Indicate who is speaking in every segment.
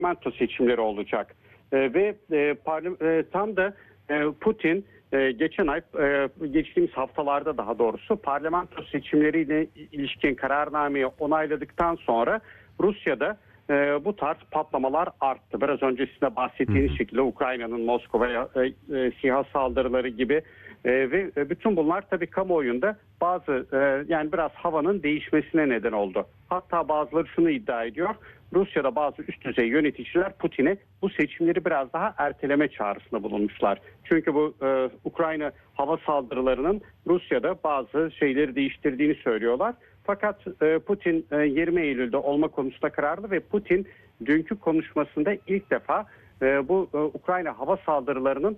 Speaker 1: parlamento seçimleri olacak. Tam da Putin geçen ay, geçtiğimiz haftalarda daha doğrusu parlamento seçimleriyle ilişkin kararnameyi onayladıktan sonra Rusya'da bu tarz patlamalar arttı. Biraz öncesinde bahsettiğiniz şekilde Ukrayna'nın Moskova'ya SİHA saldırıları gibi ve bütün bunlar tabii kamuoyunda bazı yani biraz havanın değişmesine neden oldu. Hatta bazıları şunu iddia ediyor. Rusya'da bazı üst düzey yöneticiler Putin'e bu seçimleri biraz daha erteleme çağrısında bulunmuşlar. Çünkü bu Ukrayna hava saldırılarının Rusya'da bazı şeyleri değiştirdiğini söylüyorlar. Fakat Putin 20 Eylül'de olma konusunda kararlı ve Putin dünkü konuşmasında ilk defa bu Ukrayna hava saldırılarının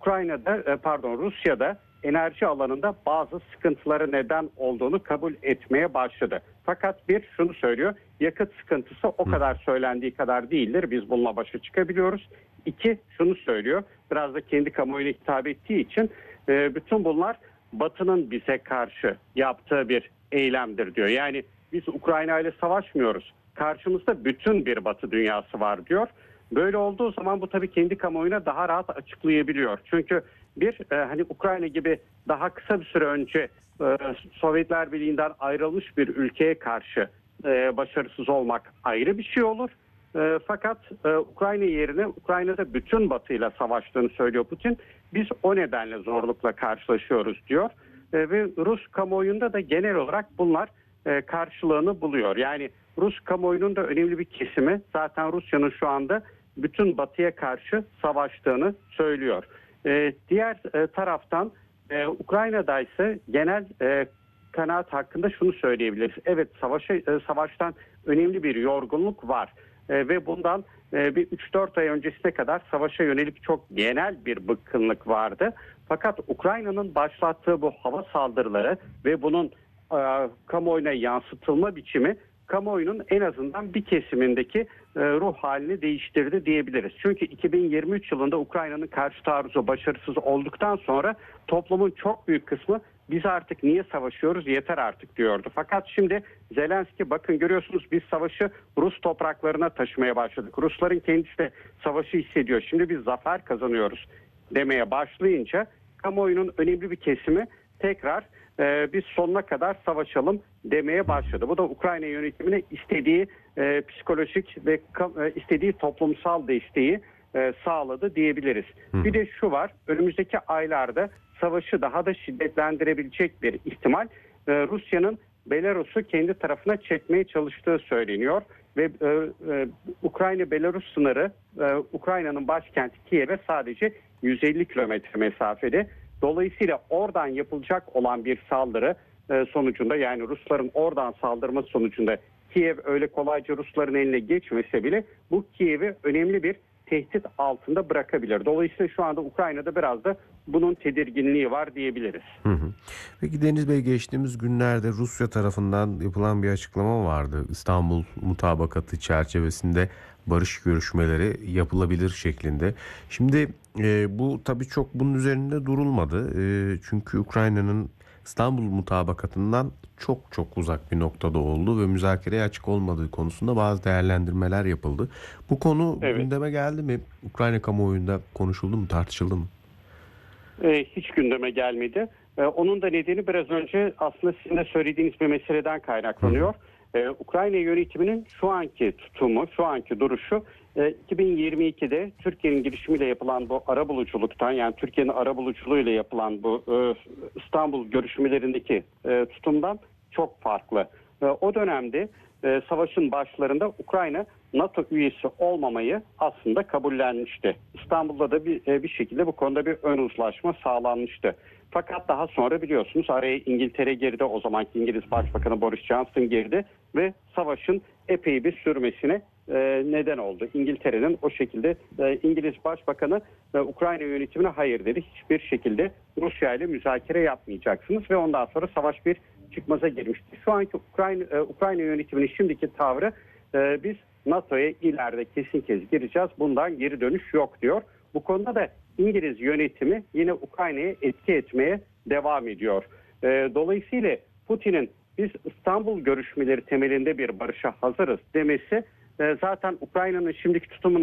Speaker 1: Rusya'da enerji alanında bazı sıkıntılara neden olduğunu kabul etmeye başladı. Fakat şunu söylüyor, yakıt sıkıntısı o kadar söylendiği kadar değildir. Biz bununla başa çıkabiliyoruz. Şunu söylüyor, biraz da kendi kamuoyuna hitap ettiği için bütün bunlar Batı'nın bize karşı yaptığı bir eylemdir diyor. Yani biz Ukrayna ile savaşmıyoruz. Karşımızda bütün bir Batı dünyası var diyor. Böyle olduğu zaman bu tabii kendi kamuoyuna daha rahat açıklayabiliyor. Çünkü hani Ukrayna gibi daha kısa bir süre önce Sovyetler Birliği'nden ayrılmış bir ülkeye karşı başarısız olmak ayrı bir şey olur. Fakat Ukrayna yerine Ukrayna'da bütün Batı'yla savaştığını söylüyor Putin. Biz o nedenle zorlukla karşılaşıyoruz diyor. Ve Rus kamuoyunda da genel olarak bunlar karşılığını buluyor. Yani Rus kamuoyunun da önemli bir kesimi zaten Rusya'nın şu anda bütün Batı'ya karşı savaştığını söylüyor. Diğer taraftan Ukrayna'da ise genel kanaat hakkında şunu söyleyebiliriz. Evet, savaştan önemli bir yorgunluk var ve bundan bir 3-4 ay öncesine kadar savaşa yönelik çok genel bir bıkkınlık vardı. Fakat Ukrayna'nın başlattığı bu hava saldırıları ve bunun kamuoyuna yansıtılma biçimi kamuoyunun en azından bir kesimindeki ruh halini değiştirdi diyebiliriz. Çünkü 2023 yılında Ukrayna'nın karşı taarruzu başarısız olduktan sonra toplumun çok büyük kısmı biz artık niye savaşıyoruz, yeter artık diyordu. Fakat şimdi Zelenski, bakın görüyorsunuz, biz savaşı Rus topraklarına taşımaya başladık. Rusların kendisi de savaşı hissediyor. Şimdi biz zafer kazanıyoruz demeye başlayınca kamuoyunun önemli bir kesimi tekrar biz sonuna kadar savaşalım demeye başladı. Bu da Ukrayna yönetimine istediği psikolojik ve istediği toplumsal desteği sağladı diyebiliriz. Bir de şu var, önümüzdeki aylarda savaşı daha da şiddetlendirebilecek bir ihtimal Rusya'nın Belarus'u kendi tarafına çekmeye çalıştığı söyleniyor. Ve Ukrayna-Belarus sınırı Ukrayna'nın başkenti Kiev'e sadece 150 kilometre mesafede. Dolayısıyla oradan yapılacak olan bir saldırı sonucunda, yani Rusların oradan saldırması sonucunda Kiev öyle kolayca Rusların eline geçmese bile bu Kiev'i önemli bir tehdit altında bırakabilir. Dolayısıyla şu anda Ukrayna'da biraz da bunun tedirginliği var diyebiliriz.
Speaker 2: Peki Deniz Bey, geçtiğimiz günlerde Rusya tarafından yapılan bir açıklama vardı. İstanbul Mutabakatı çerçevesinde barış görüşmeleri yapılabilir şeklinde. Şimdi bu tabii çok bunun üzerinde durulmadı. Çünkü Ukrayna'nın İstanbul Mutabakatı'ndan çok uzak bir noktada oldu ve müzakereye açık olmadığı konusunda bazı değerlendirmeler yapıldı. Bu konu gündeme geldi mi? Ukrayna kamuoyunda konuşuldu mu, tartışıldı mı?
Speaker 1: Hiç gündeme gelmedi. Onun da nedeni biraz önce aslında sizin de söylediğiniz bir meseleden kaynaklanıyor. Ukrayna yönetiminin şu anki tutumu, şu anki duruşu 2022'de Türkiye'nin girişimiyle yapılan bu arabuluculuktan, yani Türkiye'nin arabuluculuğuyla yapılan bu İstanbul görüşmelerindeki tutumdan çok farklı. O dönemde savaşın başlarında Ukrayna NATO üyesi olmamayı aslında kabullenmişti. İstanbul'da da bir şekilde bu konuda bir ön uzlaşma sağlanmıştı. Fakat daha sonra biliyorsunuz araya İngiltere girdi. O zamanki İngiliz Başbakanı Boris Johnson girdi ve savaşın epey bir sürmesine neden oldu. İngiltere'nin o şekilde İngiliz Başbakanı Ukrayna yönetimine hayır dedi. Hiçbir şekilde Rusya ile müzakere yapmayacaksınız ve ondan sonra savaş bir çıkmaza girmişti. Şu anki Ukrayna yönetiminin şimdiki tavrı biz NATO'ya ileride kesin gireceğiz. Bundan geri dönüş yok diyor. Bu konuda da İngiliz yönetimi yine Ukrayna'ya etki etmeye devam ediyor. Dolayısıyla Putin'in biz İstanbul görüşmeleri temelinde bir barışa hazırız demesi zaten Ukrayna'nın şimdiki tutumunu